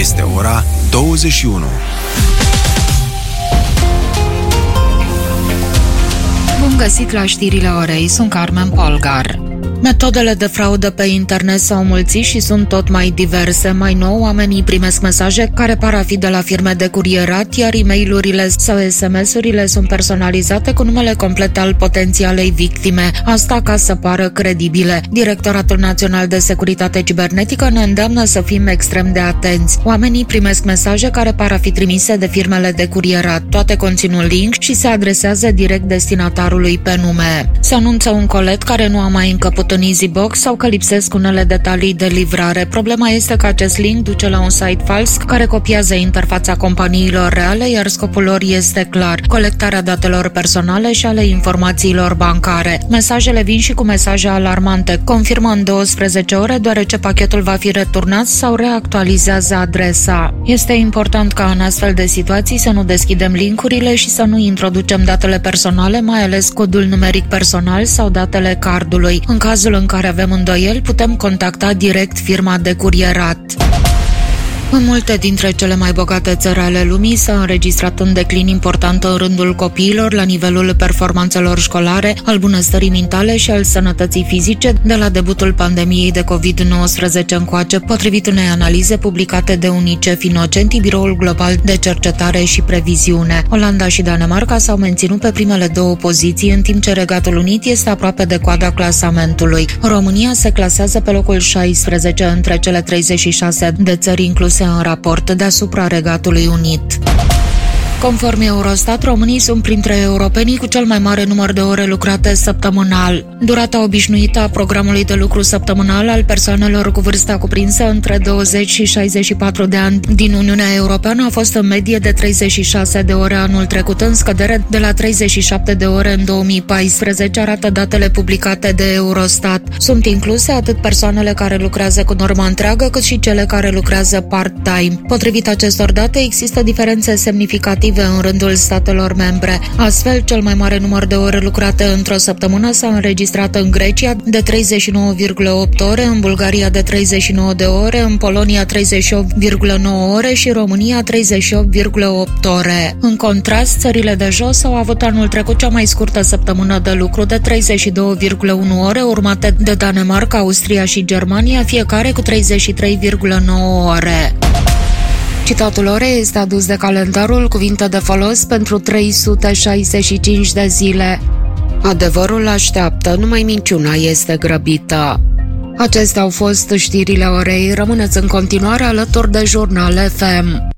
Este ora 21. Bun găsit la știrile orei, sunt Carmen Polgar. Metodele de fraudă pe internet s-au mulțit și sunt tot mai diverse. Mai nou, oamenii primesc mesaje care par a fi de la firme de curierat, iar e-mail-urile sau SMS-urile sunt personalizate cu numele complet al potențialei victime. Asta ca să pară credibile. Directoratul Național de Securitate Cibernetică ne îndeamnă să fim extrem de atenți. Oamenii primesc mesaje care par a fi trimise de firmele de curierat. Toate conțin un link și se adresează direct destinatarului pe nume. Se anunță un colet care nu a mai încăput în EasyBox sau că lipsesc unele detalii de livrare. Problema este că acest link duce la un site fals care copiază interfața companiilor reale, iar scopul lor este clar: colectarea datelor personale și ale informațiilor bancare. Mesajele vin și cu mesaje alarmante: confirmă în 12 ore, deoarece pachetul va fi returnat, sau reactualizează adresa. Este important ca în astfel de situații să nu deschidem linkurile și să nu introducem datele personale, mai ales codul numeric personal sau datele cardului. În cazul în care avem îndoieli, putem contacta direct firma de curierat. În multe dintre cele mai bogate țări ale lumii s-a înregistrat un declin important în rândul copiilor la nivelul performanțelor școlare, al bunăstării mentale și al sănătății fizice de la debutul pandemiei de COVID-19 încoace, potrivit unei analize publicate de UNICEF Inocenti, Biroul Global de Cercetare și Previziune. Olanda și Danemarca s-au menținut pe primele două poziții, în timp ce Regatul Unit este aproape de coada clasamentului. România se clasează pe locul 16 între cele 36 de țări incluse în raport, deasupra Regatului Unit. Conform Eurostat, românii sunt printre europenii cu cel mai mare număr de ore lucrate săptămânal. Durata obișnuită a programului de lucru săptămânal al persoanelor cu vârsta cuprinsă între 20 și 64 de ani din Uniunea Europeană a fost în medie de 36 de ore anul trecut, în scădere de la 37 de ore în 2014, arată datele publicate de Eurostat. Sunt incluse atât persoanele care lucrează cu normă întreagă, cât și cele care lucrează part-time. Potrivit acestor date, există diferențe semnificative în rândul statelor membre. Astfel, cel mai mare număr de ore lucrate într-o săptămână s-a înregistrat în Grecia de 39,8 ore, în Bulgaria de 39 de ore, în Polonia 38,9 ore și România 38,8 ore. În contrast, țările de jos au avut anul trecut cea mai scurtă săptămână de lucru de 32,1 ore, urmate de Danemarca, Austria și Germania, fiecare cu 33,9 ore. Citatul orei este adus de calendarul Cuvinte de folos pentru 365 de zile. Adevărul așteaptă, numai minciuna este grăbită. Acestea au fost știrile orei. Rămâneți în continuare alături de Jurnal FM.